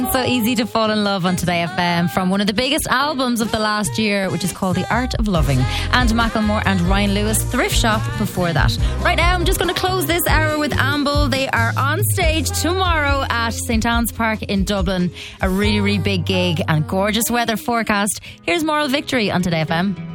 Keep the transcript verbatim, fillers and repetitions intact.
So easy to fall in love on Today F M from one of the biggest albums of the last year, which is called The Art of Loving. And Macklemore and Ryan Lewis, Thrift Shop before that. Right now, I'm just going to close this hour with Amble. They are on stage tomorrow at St Anne's Park in Dublin. A really, really big gig and gorgeous weather forecast. Here's Moral Victory on Today F M.